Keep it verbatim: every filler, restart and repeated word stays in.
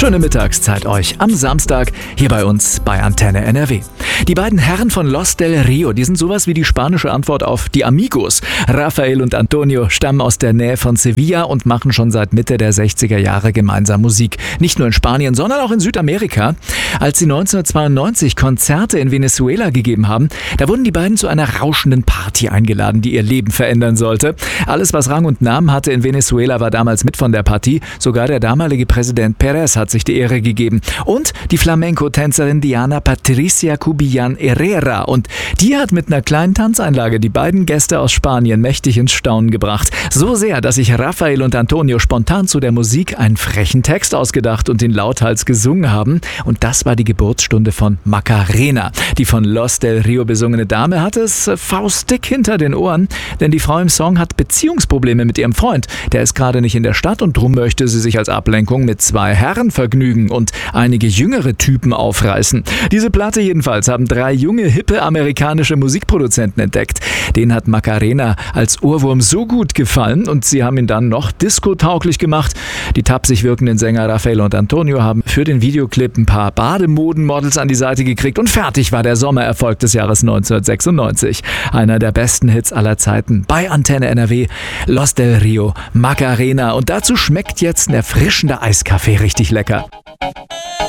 Schöne Mittagszeit euch am Samstag hier bei uns bei Antenne N R W. Die beiden Herren von Los del Rio, die sind sowas wie die spanische Antwort auf die Amigos. Rafael und Antonio stammen aus der Nähe von Sevilla und machen schon seit Mitte der sechziger Jahre gemeinsam Musik. Nicht nur in Spanien, sondern auch in Südamerika. Als sie neunzehnhundertzweiundneunzig Konzerte in Venezuela gegeben haben, da wurden die beiden zu einer rauschenden Party eingeladen, die ihr Leben verändern sollte. Alles, was Rang und Namen hatte in Venezuela, war damals mit von der Partie. Sogar der damalige Präsident Pérez hat sich die Ehre gegeben. Und die Flamenco-Tänzerin Diana Patricia Cubillan Herrera. Und die hat mit einer kleinen Tanzeinlage die beiden Gäste aus Spanien mächtig ins Staunen gebracht. So sehr, dass sich Rafael und Antonio spontan zu der Musik einen frechen Text ausgedacht und ihn lauthals gesungen haben. Und das war die Geburtsstunde von Macarena. Die von Los del Rio besungene Dame hat es faustdick hinter den Ohren, denn die Frau im Song hat Beziehungsprobleme mit ihrem Freund. Der ist gerade nicht in der Stadt und drum möchte sie sich als Ablenkung mit zwei Herren vergnügen und einige jüngere Typen aufreißen. Diese Platte jedenfalls haben drei junge, hippe amerikanische Musikproduzenten entdeckt. Denen hat Macarena als Ohrwurm so gut gefallen und sie haben ihn dann noch diskotauglich gemacht. Die tapsig wirkenden Sänger Rafael und Antonio haben für den Videoclip ein paar Bademodenmodels an die Seite gekriegt und fertig war der Sommererfolg des Jahres neunzehnhundertsechsundneunzig. Einer der besten Hits aller Zeiten bei Antenne N R W, Los del Rio, Macarena. Und dazu schmeckt jetzt ein erfrischender Eiskaffee richtig lecker.